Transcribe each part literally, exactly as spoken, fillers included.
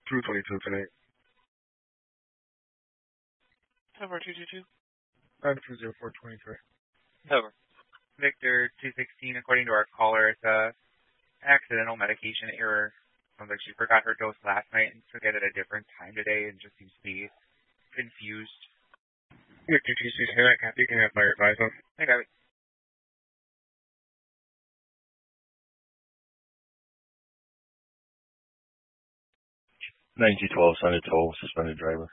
two twenty-two tonight. Over two two two. five two zero four twenty-three. Over. Victor two sixteen, according to our caller, it's a accidental medication error. Sounds like she forgot her dose last night and took it at a different time today and just seems to be confused. Victor two sixteen, I copy. You can have my advisor. I got it. ninety-two twelve, Sunday toll, suspended driver.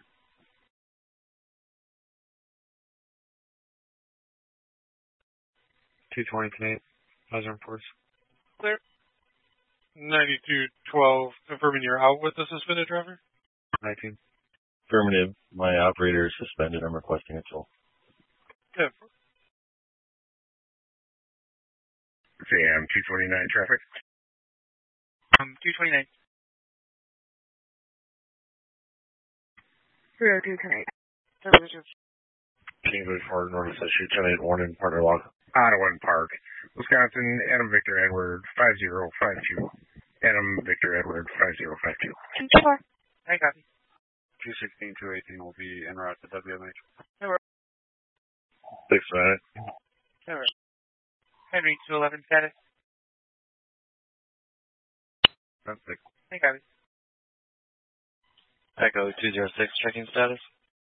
two twenty tonight. Pleasant Force. Clear. ninety-two twelve, confirming you're out with the suspended driver? nineteen. Affirmative. My operator is suspended. I'm requesting a toll. Yeah. J M two twenty-nine traffic. Um, two twenty-nine. three oh two tonight. Kingswood Ford, North Associate, ten eight one in Partner Log. Ottawa Park, Wisconsin, Adam Victor Edward, five zero five two. Adam Victor Edward, five zero five two. Four. I copy. two sixteen, two eighteen will be en route to W M H. Over. Six minutes. Over. Henry two eleven status. That's six. I copy. Echo two zero six, checking status.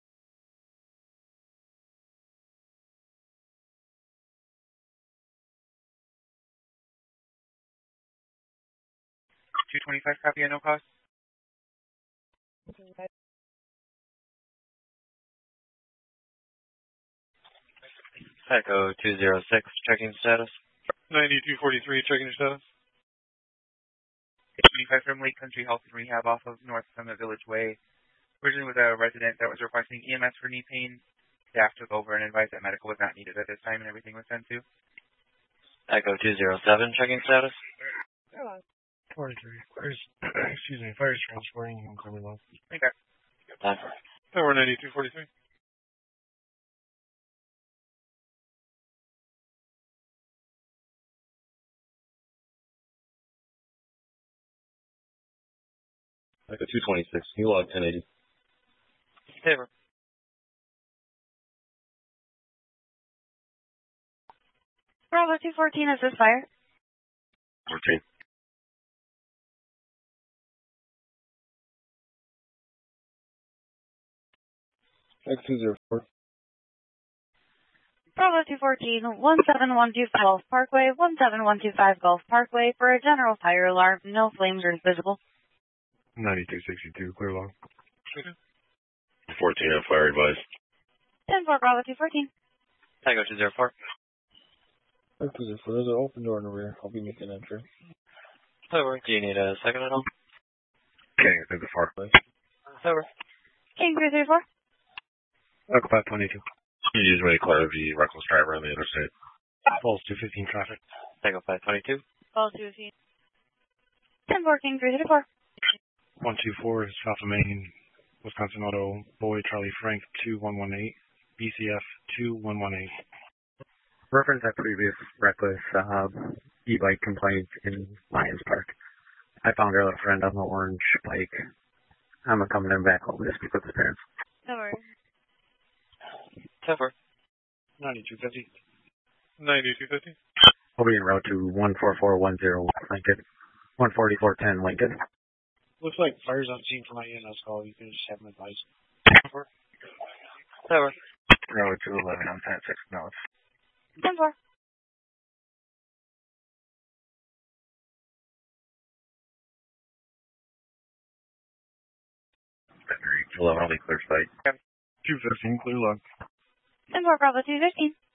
two twenty-five, copy at no cost. Echo two zero six, checking status. ninety-two forty-three, checking status. twenty-five from Lake Country Health and Rehab off of North Summit Village Way. Originally with a resident that was requesting E M S for knee pain. Staff took over and advised that medical was not needed at this time and everything was sent to. Echo two zero seven, checking status. forty-three. Where's, excuse me, fire's transporting you can call me long. Okay. Time. Over ninety-two forty-three. Echo two twenty-six, you log ten eighty. Favor. Bravo two fourteen, is this fire? fourteen. Echo two zero four. Bravo two fourteen, one seven one two five Gulf Parkway, one seven one two five Gulf Parkway for a general fire alarm. No flames are visible. ninety-two sixty-two, clear log. fourteen on fire advised. ten four, Bravo two fourteen. Echo two zero four. Echo two zero four, there's an open door in the rear. I'll be making entry. Over. Do you need a second at all? King through the far place. Over. King three three four. Echo five twenty-two. You use me to clear the reckless driver on the interstate. Falls two fifteen traffic. Echo five twenty-two. Falls two fifteen. ten four, King three three four. one two four is South of Main, Wisconsin Auto, Boy Charlie Frank two one one eight, B C F two one one eight. Reference that previous reckless uh, e-bike complaint in Lions Park. I found her little friend on the orange bike. I'm coming in back home to speak with his parents. No worries. Over. ninety-two fifty. ninety-two fifty. I'll be en route to one four four one zero Lincoln. one forty-four ten Lincoln. Looks like fire's on scene for my E M S call. You can just have them advise. Over. Road two eleven on ten six north. ten four. eleven, I'll be clear site. two fifteen, clear log. ten four, Bravo two fifteen.